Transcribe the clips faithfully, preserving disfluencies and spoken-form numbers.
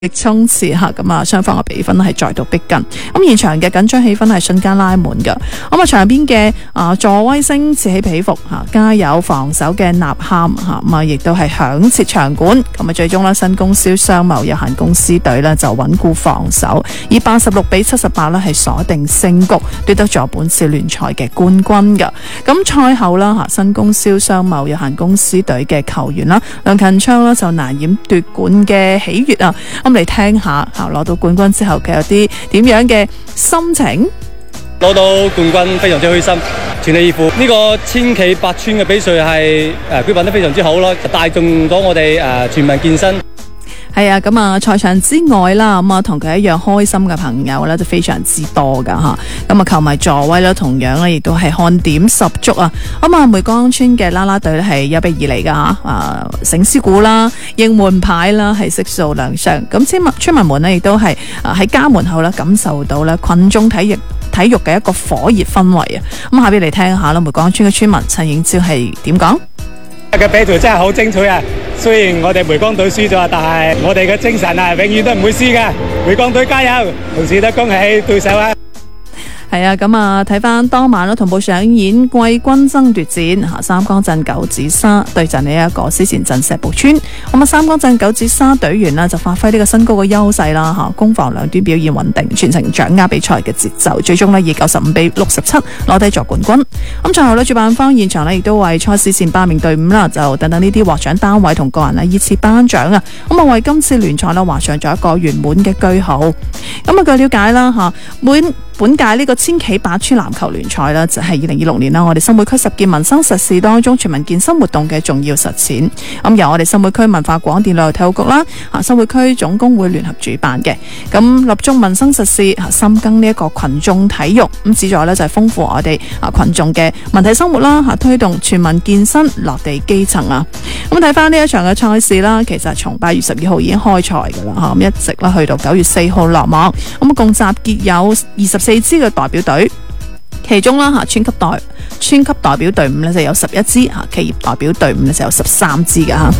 衝刺吓，咁啊雙方嘅比分係再度逼近，咁現場嘅緊張氣氛係瞬間拉滿噶，咁啊場邊嘅啊助威聲此起彼伏吓，加油防守嘅吶喊吓，咁啊亦都係響徹場館，咁啊最終咧新供銷商貿有限公司隊咧就穩固防守，以八十六比七十八咧係鎖定勝局，奪得咗本次聯賽嘅冠軍噶。咁賽後啦吓，新供銷商貿有限公司隊嘅球員啦，梁勤昌啦就難掩奪冠嘅喜悅啊！咁嚟聽下吓，攞到冠軍之後嘅有啲點樣嘅心情？ 攞到冠軍非常之開心，全力以赴。呢個千企百村嘅比賽係誒舉辦得非常之好咯，帶動咗我哋誒全民健身。 係啊，咁啊，賽場之外啦，咁啊，同佢一樣開心嘅朋友咧，就非常之多噶吓。咁啊，球迷助威咧，同樣咧，亦都係看點十足啊。咁啊，梅江村嘅啦啦隊咧係有備而嚟噶吓，啊，醒獅鼓啦、應援牌啦，係悉數亮相。咁村民村民們呢，亦都係啊喺家門口咧，感受到咧群眾體育體育嘅一個火熱氛圍啊。咁下邊嚟聽下啦，梅江村嘅村民陳應超係點講？ 嘅比賽真係好精彩啊！雖然我哋梅江隊輸咗，但係我哋嘅精神啊，永遠都唔會輸嘅。梅江隊加油！同時都恭喜對手啊！ 係啊，咁啊睇翻當晚啦，同步上演季軍爭奪戰吓，三江鎮九子沙對陣呢一個思前鎮石埔村。咁啊，三江鎮九子沙隊員呢就發揮呢個身高嘅優勢啦吓，攻防兩端表現穩定，全程掌握比賽嘅節奏，最終呢以九十五比六十七攞低咗冠軍。咁最後呢，主辦方現場呢亦都為賽事前八名隊伍啦，就等等呢啲獲獎單位同個人呢依次頒獎啊，咁啊為今次聯賽呢畫上咗一個圓滿嘅句號。咁啊據了解啦吓，每本屆呢個千企百村籃球聯賽呢，就係二零二六年啦，我哋新會區十件民生實事當中全民健身活動嘅重要實踐。咁由我哋新會區文化廣電旅遊體育局啦，啊新會區總工會聯合主辦嘅。咁立足民生實事，深耕呢一個群眾體育，咁旨在呢就係豐富我哋啊群眾嘅文體生活啦，吓推動全民健身落地基層啊。咁睇翻呢一場嘅賽事啦，其實從八月十二號已經開賽噶啦，吓咁一直啦去到九月四號落幕。咁共集結有二十四支嘅代表隊，其中啦吓村級代村級代表隊伍咧就有十一支吓，企業代表隊伍咧就有十三支㗎吓。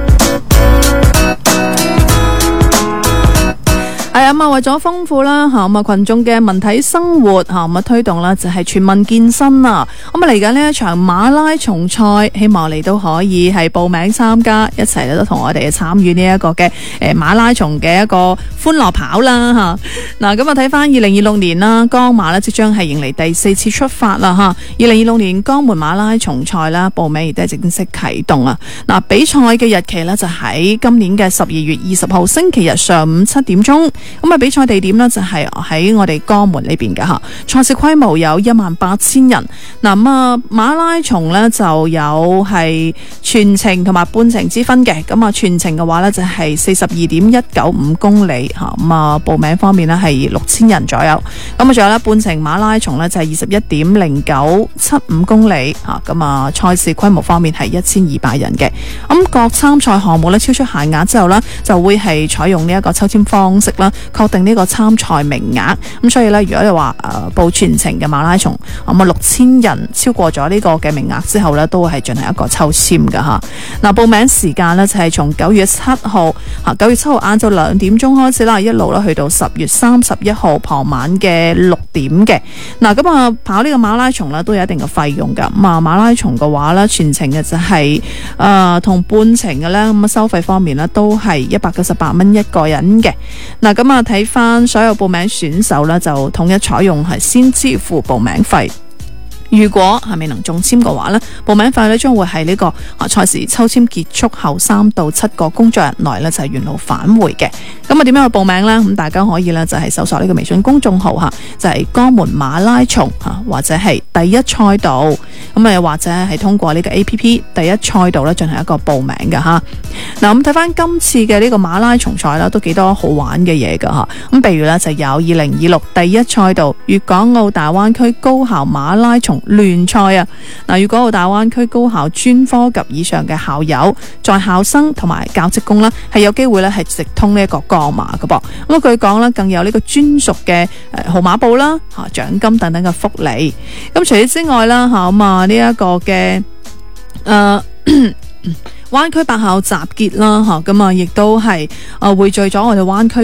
係啊，咁啊為咗豐富啦吓，咁啊群眾嘅文體生活吓，咁啊推動啦就係全民健身啊。咁啊嚟緊呢一場馬拉松賽，希望你都可以係報名參加，一齊咧都同我哋參與呢一個嘅誒馬拉松嘅一個歡樂跑啦吓。嗱，咁啊睇翻二零二六年啦，江馬咧即將係迎嚟第四次出發啦吓。二零二六年江門馬拉松賽啦，報名亦都係正式啟動啊。嗱，比賽嘅日期咧就喺今年嘅十二月二十號星期日上午七點鐘。咁啊，比賽地點呢就係喺我哋江門呢邊嘅吓，賽事規模有一萬八千人。嗱咁啊，馬拉松呢就有係全程同埋半程之分嘅。咁啊，全程嘅話呢就係四十二點一九五公里吓。咁啊，報名方面呢係六千人左右。咁啊，仲有呢半程馬拉松呢就係二十一點零九七五公里吓。咁啊，賽事規模方面係一千二百人嘅。咁各參賽項目呢超出限額之後呢，就會係採用呢一個抽籤方式啦，確定呢個參賽名額。咁所以咧，如果你話誒報全程嘅馬拉松，咁啊六千人超過咗呢個嘅名額之後咧，都會係進行一個抽籤㗎吓。嗱，報名時間呢就係從九月七號吓，九月七號晏晝兩點鐘開始啦，一路咧去到十月三十一號傍晚嘅六點嘅。嗱，咁啊跑呢個馬拉松咧都有一定嘅費用㗎。咁啊馬拉松嘅話咧，全程嘅就係誒同半程嘅咧，咁啊收費方面咧都係一百九十八蚊一個人嘅。嗱，咁啊睇翻所有報名選手咧，就統一採用係先支付報名費。如果係未能中籤嘅話呢，報名費呢將會喺呢個啊賽事抽籤結束後三到七個工作日內呢就係原路返回嘅。咁啊點樣去報名呢？咁大家可以呢就係搜索呢個微信公眾號吓，就係江門馬拉松吓，或者係第一賽道。咁啊又或者係通過呢個 A P P 第一賽道呢進行一個報名嘅吓。嗱，咁睇翻今次嘅呢個馬拉松賽啦，都幾多好玩嘅嘢噶吓。咁譬如呢就有二零二六第一賽道粵港澳大灣區高校馬拉松聯賽啊！嗱，粵港澳大灣區高校專科及以上嘅校友、在校生同埋教職工啦，係有機會咧係直通呢一個江馬嘅噃。咁啊，據講咧，更有呢個專屬嘅誒號碼布啦、吓獎金等等嘅福利。咁除此之外啦，吓咁啊呢一個嘅誒。 灣區百校集結啦，吓咁啊，亦都係啊匯聚咗我哋灣區